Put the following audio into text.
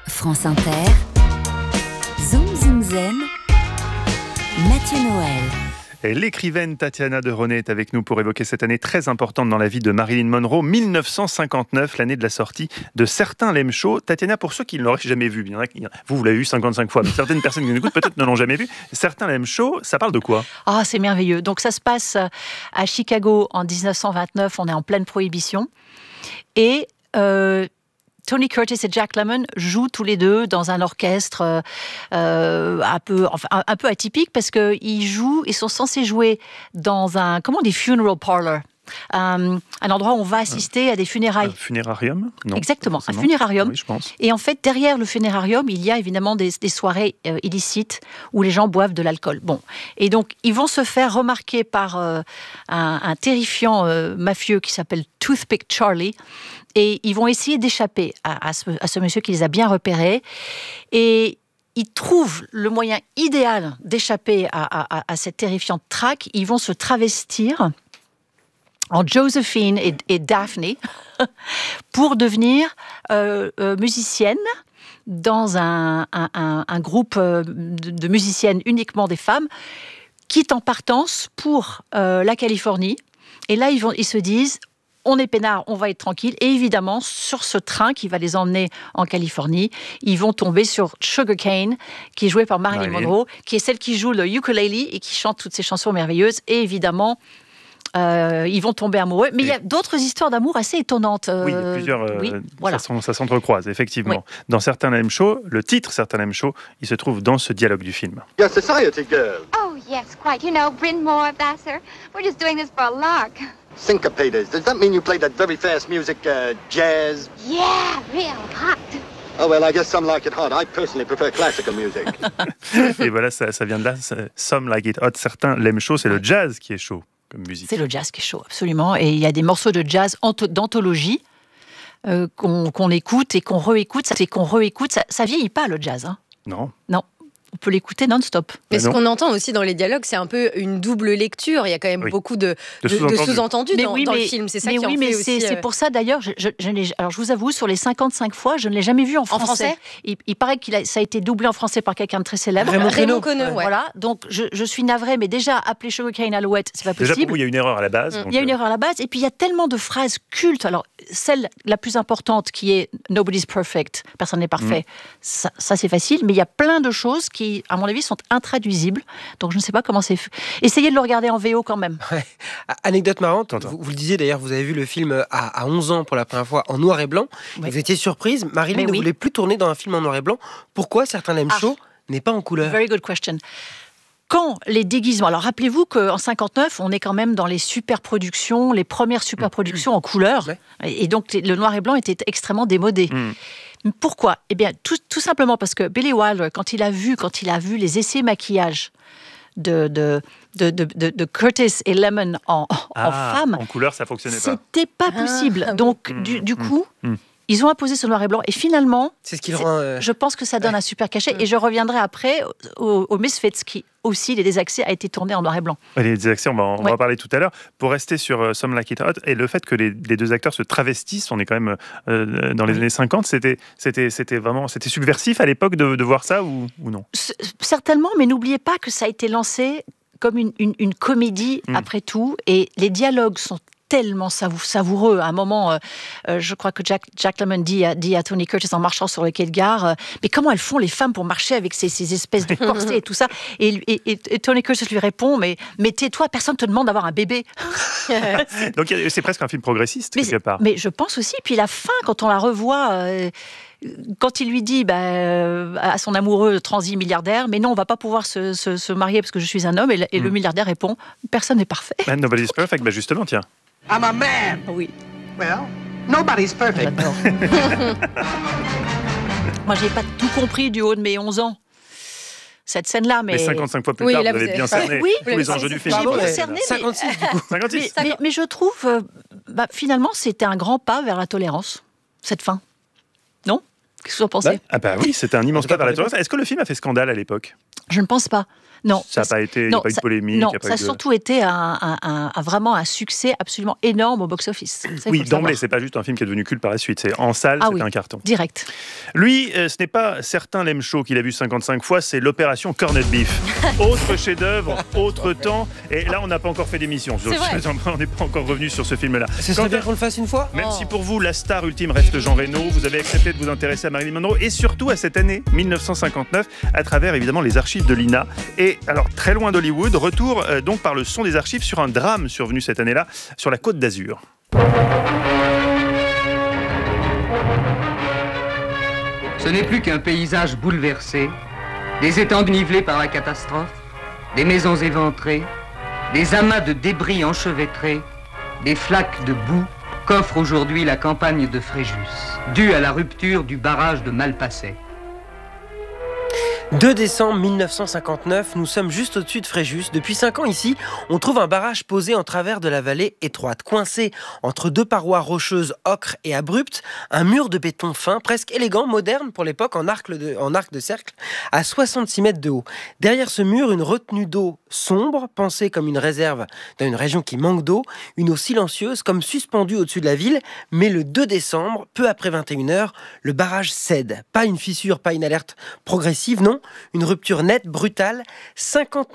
France Inter, Zoom Zoom Zen, Mathieu Noël. Et l'écrivaine Tatiana de René est avec nous pour évoquer cette année très importante dans la vie de Marilyn Monroe, 1959, l'année de la sortie de Certains l'aiment chaud. Tatiana, pour ceux qui ne l'auraient jamais vu, vous l'avez vu 55 fois, mais certaines personnes qui nous écoutent peut-être ne l'ont jamais vu. Certains l'aiment chaud, ça parle de quoi ? Ah, c'est merveilleux. Donc ça se passe à Chicago en 1929, on est en pleine prohibition. Et Tony Curtis et Jack Lemmon jouent tous les deux dans un orchestre un peu atypique parce qu'ils sont censés jouer dans un, funeral parlor. Un endroit où on va assister à des funérailles. Un funérarium ? Non. Exactement, un funérarium. Oui, je pense. Et en fait, derrière le funérarium, il y a évidemment des soirées illicites où les gens boivent de l'alcool. Bon. Et donc, ils vont se faire remarquer par un terrifiant mafieux qui s'appelle Toothpick Charlie. Et ils vont essayer d'échapper à ce monsieur qui les a bien repérés. Et ils trouvent le moyen idéal d'échapper à cette terrifiante traque. Ils vont se travestir en Josephine et Daphne pour devenir musiciennes dans un groupe de musiciennes uniquement des femmes, quittent en partance pour la Californie. Et là, ils se disent, on est peinards, on va être tranquille. Et évidemment, sur ce train qui va les emmener en Californie, ils vont tomber sur Sugar Cane, qui est jouée par Marilyn Monroe, qui est celle qui joue le ukulele et qui chante toutes ces chansons merveilleuses. Et évidemment, ils vont tomber amoureux. Mais il y a d'autres histoires d'amour assez étonnantes. Oui, il y a plusieurs. Voilà. Ça s'entrecroise, effectivement. Oui. Dans Certains l'aiment chaud, le titre Certains l'aiment chaud, il se trouve dans ce dialogue du film. You're a society girl. Oh, yes, quite. You know, Bryn Mawr, Vassar. We're just doing this for a lark. Syncopators. Does that mean you play that very fast music, jazz? Yeah, real hot. Oh, well, I guess some like it hot. I personally prefer classical music. Et voilà, ça vient de là. Some like it hot. Certains l'aiment chaud, c'est le jazz qui est chaud. C'est le jazz qui est chaud, absolument. Et il y a des morceaux de jazz d'anthologie qu'on écoute et qu'on réécoute. Ça vieillit pas, le jazz. Hein. Non. On peut l'écouter non-stop. Mais ce qu'on entend aussi dans les dialogues, c'est un peu une double lecture. Il y a quand même beaucoup de sous-entendus dans le film. C'est ça qui en fait aussi... C'est pour ça, d'ailleurs, alors je vous avoue, sur les 55 fois, je ne l'ai jamais vu en français. Il paraît que ça a été doublé en français par quelqu'un de très célèbre. Raymond Queneau. Voilà, donc je suis navrée, mais déjà, appeler Sugar Cane Alouette, c'est pas possible. Déjà, il y a une erreur à la base. Il y a une erreur à la base, et puis il y a tellement de phrases cultes. Alors, celle la plus importante qui est « Nobody's perfect », personne n'est parfait, ça c'est facile, mais il y a plein de choses qui, à mon avis, sont intraduisibles, donc je ne sais pas comment c'est fait. Essayez de le regarder en VO quand même. Ouais. Anecdote marrante, vous le disiez d'ailleurs, vous avez vu le film à 11 ans pour la première fois en noir et blanc, et vous étiez surprise, Marilyn ne voulait plus tourner dans un film en noir et blanc. Pourquoi Certains l'aiment chaud n'est pas en couleur? Very good question. Quand les déguisements... Alors, rappelez-vous qu'en 59, on est quand même dans les superproductions, les premières superproductions en couleur. Ouais. Et donc, le noir et blanc était extrêmement démodé. Pourquoi ? Eh bien, tout simplement parce que Billy Wilder, quand il a vu les essais maquillage de Curtis et Lemmon en femme... En couleur, ça fonctionnait pas. C'était pas possible. Donc, du coup... Ils ont imposé ce noir et blanc. Et finalement, c'est ce qui rend, je pense que ça donne un super cachet. Et je reviendrai après au Misfits, qui aussi, Les Désaxés, a été tourné en noir et blanc. Les Désaxés, on va en parler tout à l'heure. Pour rester sur Some Like It Hot, et le fait que les deux acteurs se travestissent, on est quand même dans les années 50, c'était subversif à l'époque de voir ça ou non ? Certainement, mais n'oubliez pas que ça a été lancé comme une comédie après tout. Et les dialogues sont tellement savoureux. À un moment, je crois que Jack Lemmon dit à Tony Curtis en marchant sur le quai de gare, mais comment elles font les femmes pour marcher avec ces espèces de corsets et tout ça, et Tony Curtis lui répond, mais tais-toi, personne te demande d'avoir un bébé. Donc c'est presque un film progressiste quelque part. Mais je pense aussi, puis la fin, quand on la revoit... quand il lui dit à son amoureux transi milliardaire, mais non, on va pas pouvoir se marier parce que je suis un homme, et le milliardaire répond, personne n'est parfait. Nobody's perfect, justement, tiens. I'm a man. Oui. Well, nobody's perfect. J'adore. Moi, j'ai pas tout compris du haut de mes 11 ans. Cette scène-là, mais 55 fois plus tard, vous avez bien cerné tous les enjeux du film. J'ai bien cerné, 56 du coup. 56. Mais je trouve, finalement, c'était un grand pas vers la tolérance, cette fin. Non ? Qu'est-ce que vous en pensez ? Ah bah oui, c'était un immense pas vers la tolérance. Est-ce que le film a fait scandale à l'époque ? Je ne pense pas. Non, ça n'a pas été, il n'y a pas eu de polémique. Non, ça a surtout été vraiment un succès absolument énorme au box-office. Oui, d'emblée, c'est pas juste un film qui est devenu culte par la suite. C'est en salle, c'était un carton. Direct. Lui, ce n'est pas Certain l'aime chaud qu'il a vu 55 fois, c'est l'opération Corned Beef. Autre chef-d'œuvre, autre temps. Et là, on n'a pas encore fait d'émission. On n'est pas encore revenu sur ce film-là. Ce serait bien qu'on le fasse une fois. Même si pour vous, la star ultime reste Jean Reno, vous avez accepté de vous intéresser à Marilyn Monroe et surtout à cette année 1959, à travers évidemment les archives de l'INA. Et alors, très loin d'Hollywood, retour donc par le son des archives sur un drame survenu cette année-là sur la Côte d'Azur. Ce n'est plus qu'un paysage bouleversé, des étangs nivelés par la catastrophe, des maisons éventrées, des amas de débris enchevêtrés, des flaques de boue qu'offre aujourd'hui la campagne de Fréjus, due à la rupture du barrage de Malpasset. 2 décembre 1959, nous sommes juste au-dessus de Fréjus. Depuis 5 ans ici, on trouve un barrage posé en travers de la vallée étroite. Coincé entre 2 parois rocheuses ocre et abruptes, un mur de béton fin, presque élégant, moderne pour l'époque, en arc de cercle, à 66 mètres de haut. Derrière ce mur, une retenue d'eau sombre, pensée comme une réserve dans une région qui manque d'eau, une eau silencieuse comme suspendue au-dessus de la ville. Mais le 2 décembre, peu après 21h, le barrage cède. Pas une fissure, pas une alerte progressive, non. Une rupture nette, brutale. 50